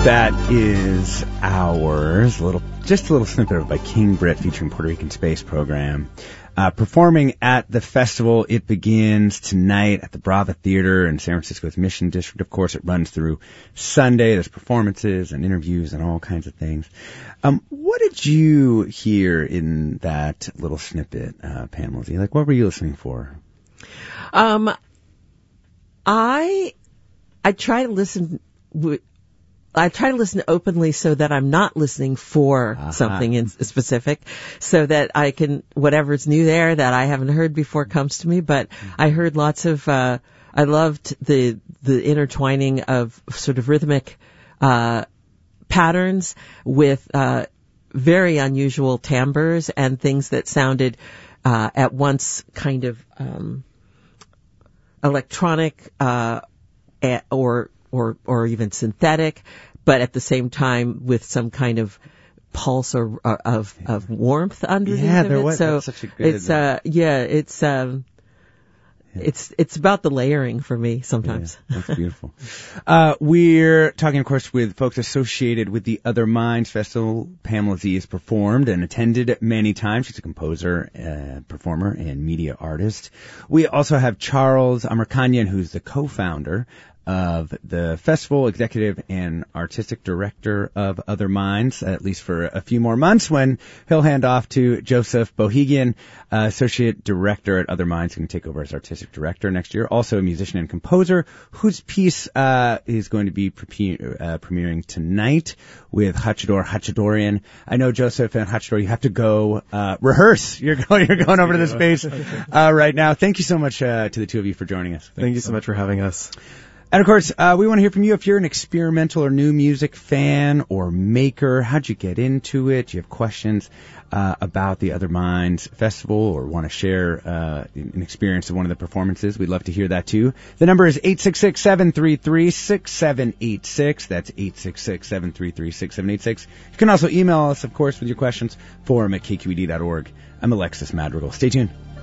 That is ours. Just a little snippet of by King Britt featuring Puerto Rican Space Program. Performing at the festival. It begins tonight at the Brava Theater in San Francisco's Mission District. Of course, it runs through Sunday. There's performances and interviews and all kinds of things. What did you hear in that little snippet, Pamela? Like, what were you listening for? I try to listen. I try to listen openly so that I'm not listening for something in specific, so that I can, whatever's new there that I haven't heard before comes to me. But I heard lots of, I loved the intertwining of sort of rhythmic, patterns with, very unusual timbres and things that sounded, at once kind of, electronic, or even synthetic, but at the same time with some kind of pulse or of warmth underneath of it. So such a good, it's about the layering for me sometimes. Yeah, that's beautiful. We're talking, of course, with folks associated with the Other Minds Festival. Pamela Z has performed and attended many times. She's a composer, performer, and media artist. We also have Charles Amirkanian, who's the co-founder of the festival, executive and artistic director of Other Minds, at least for a few more months, when he'll hand off to Joseph Bohigian, associate director at Other Minds, who can take over as artistic director next year. Also a musician and composer whose piece is going to be premiering tonight with Hachador Hachadorian. I know, Joseph and Hachador, you have to go rehearse. You're going over to the space right now. Thank you so much to the two of you for joining us. Thank you so much for having us. And, of course, we want to hear from you. If you're an experimental or new music fan or maker, how'd you get into it? Do you have questions about the Other Minds Festival or want to share an experience of one of the performances? We'd love to hear that, too. The number is 866-733-6786. That's 866-733-6786. You can also email us, of course, with your questions, forum@kqed.org. I'm Alexis Madrigal. Stay tuned.